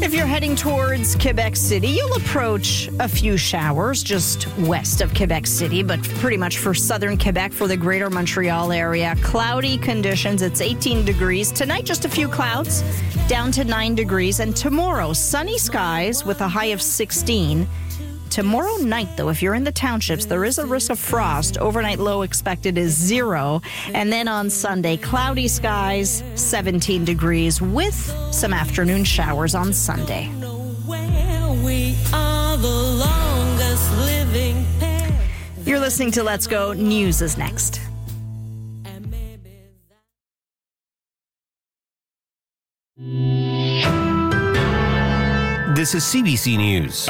If you're heading towards Quebec City, you'll approach a few showers just west of Quebec City, but pretty much for southern Quebec, for the greater Montreal area. Cloudy conditions, it's 18 degrees. Tonight, just a few clouds, down to 9 degrees. And tomorrow, sunny skies with a high of 16. Tomorrow night, though, if you're in the townships, there is a risk of frost. Overnight low expected is 0. And then on Sunday, cloudy skies, 17 degrees with some afternoon showers on Sunday. You're listening to Let's Go. News is next. This is CBC News.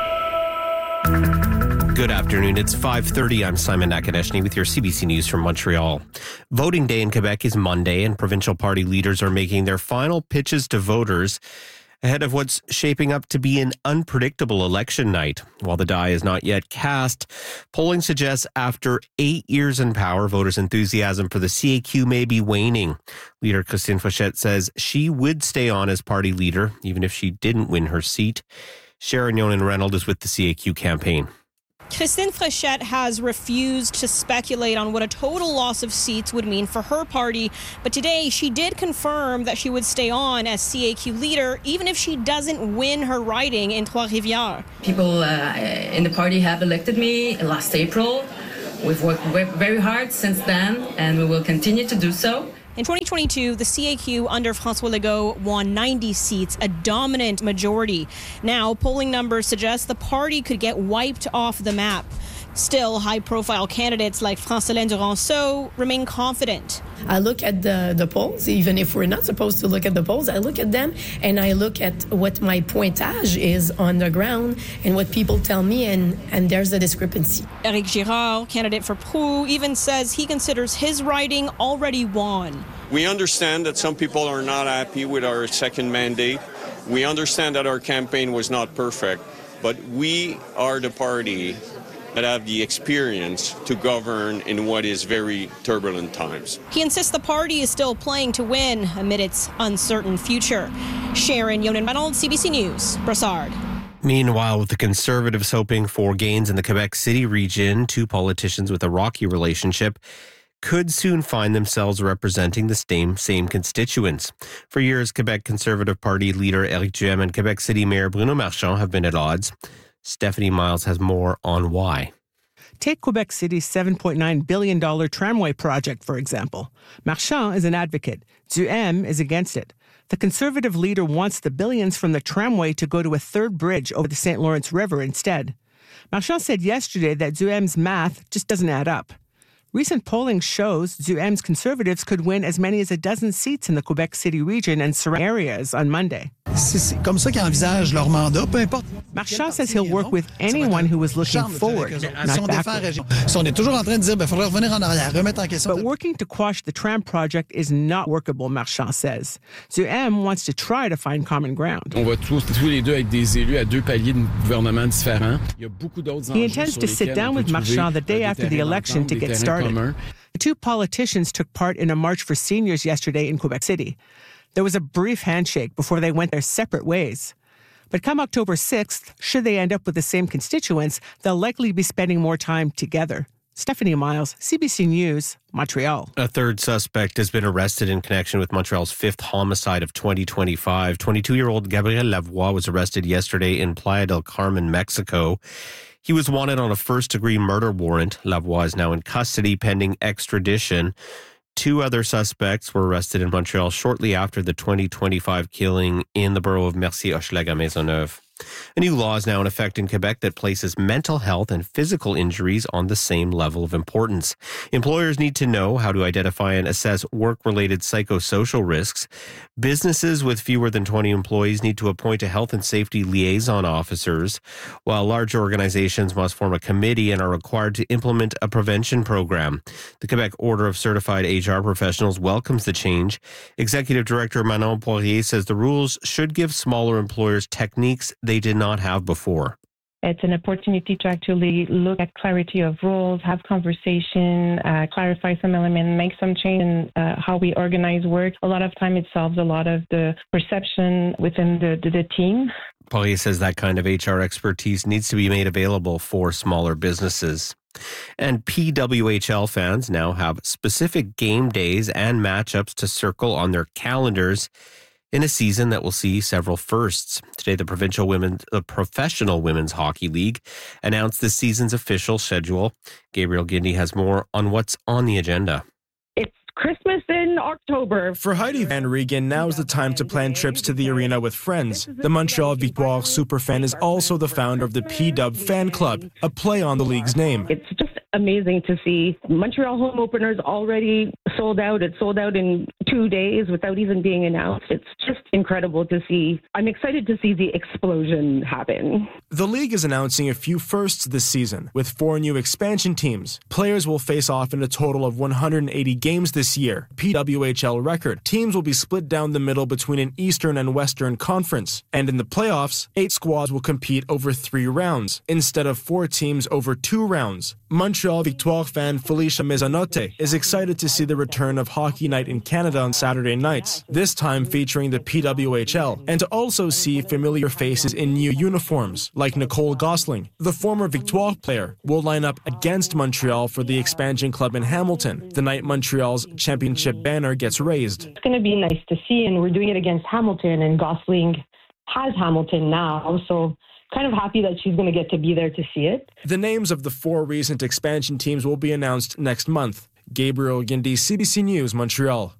Good afternoon. It's 5:30. I'm Simon Nakadeshny with your CBC News from Montreal. Voting day in Quebec is Monday, and provincial party leaders are making their final pitches to voters ahead of what's shaping up to be an unpredictable election night. While the die is not yet cast, polling suggests after 8 years in power, voters' enthusiasm for the CAQ may be waning. Leader Christine Fréchette says she would stay on as party leader, even if she didn't win her seat. Sharon Yonan-Reynolds is with the CAQ campaign. Christine Fréchette has refused to speculate on what a total loss of seats would mean for her party, but today she did confirm that she would stay on as CAQ leader even if she doesn't win her riding in Trois-Rivières. People in the party have elected me last April. We've worked very hard since then, and we will continue to do so. In 2022, the CAQ under François Legault won 90 seats, a dominant majority. Now, polling numbers suggest the party could get wiped off the map. Still, high-profile candidates like Francelin Duranceau remain confident. I look at the polls, even if we're not supposed to look at the polls. I look at them, and I look at what my pointage is on the ground and what people tell me, and there's a discrepancy. Éric Girard, candidate for Proulx, even says he considers his riding already won. We understand that some people are not happy with our second mandate. We understand that our campaign was not perfect, but we are the party that have the experience to govern in what is very turbulent times. He insists the party is still playing to win amid its uncertain future. Sharon Yonan-Reynolds, CBC News, Brossard. Meanwhile, with the Conservatives hoping for gains in the Quebec City region, two politicians with a rocky relationship could soon find themselves representing the same constituents. For years, Quebec Conservative Party leader Éric Duhem and Quebec City Mayor Bruno Marchand have been at odds. Stephanie Miles has more on why. Take Quebec City's $7.9 billion tramway project, for example. Marchand is an advocate. Duhem is against it. The Conservative leader wants the billions from the tramway to go to a third bridge over the St. Lawrence River instead. Marchand said yesterday that Duhem's math just doesn't add up. Recent polling shows Duhem's Conservatives could win as many as a dozen seats in the Quebec City region and surrounding areas on Monday. C'est comme ça qu'ils envisaged leur mandat, peu importe. Marchand says he'll work with anyone who is looking forward, not backward. On est toujours en train de dire, faudrait revenir en arrière, remettre en question. But working to quash the tram project is not workable, Marchand says. Duhem wants to try to find common ground. On va tous les deux être des élus à deux paliers de gouvernement différents. Il y a beaucoup d'autres He intends to sit down with Marchand the day after the election to get started. The two politicians took part in a march for seniors yesterday in Quebec City. There was a brief handshake before they went their separate ways. But come October 6th, should they end up with the same constituents, they'll likely be spending more time together. Stephanie Miles, CBC News, Montreal. A third suspect has been arrested in connection with Montreal's fifth homicide of 2025. 22-year-old Gabriel Lavoie was arrested yesterday in Playa del Carmen, Mexico. He was wanted on a first-degree murder warrant. Lavoie is now in custody pending extradition. Two other suspects were arrested in Montreal shortly after the 2025 killing in the borough of Mercier-Hochelaga-Maisonneuve. A new law is now in effect in Quebec that places mental health and physical injuries on the same level of importance. Employers need to know how to identify and assess work-related psychosocial risks. Businesses with fewer than 20 employees need to appoint a health and safety liaison officers, while large organizations must form a committee and are required to implement a prevention program. The Quebec Order of Certified HR Professionals welcomes the change. Executive Director Manon Poirier says the rules should give smaller employers techniques they did not have before. It's an opportunity to actually look at clarity of roles, have conversation, clarify some element, make some change in how we organize work. A lot of time it solves a lot of the perception within the team. Poirier says that kind of HR expertise needs to be made available for smaller businesses. And PWHL fans now have specific game days and matchups to circle on their calendars in a season that will see several firsts. Today, the Professional Women's Hockey League announced this season's official schedule. Gabriel Gindy has more on what's on the agenda. It's Christmas in October. For Heidi Van Regen, now is the time to plan trips to the arena with friends. The Montreal Victoire superfan is also the founder of the P-Dub Fan Club, a play on the league's name. It's just amazing to see Montreal home openers already sold out. It sold out in 2 days without even being announced. It's just incredible to see. I'm excited to see the explosion happen. The league is announcing a few firsts this season, with 4 new expansion teams. Players will face off in a total of 180 games this year, PWHL record. Teams will be split down the middle between an Eastern and Western conference. And in the playoffs, 8 squads will compete over 3 rounds, instead of 4 teams over 2 rounds. Montreal Victoire fan Felicia Mezzanotte is excited to see the return of Hockey Night in Canada on Saturday nights, this time featuring the PWHL, and to also see familiar faces in new uniforms, like Nicole Gosling. The former Victoire player will line up against Montreal for the expansion club in Hamilton, the night Montreal's championship banner gets raised. It's going to be nice to see, and we're doing it against Hamilton, and Gosling has Hamilton now, so kind of happy that she's going to get to be there to see it. The names of the 4 recent expansion teams will be announced next month. Gabriel Gindy, CBC News, Montreal.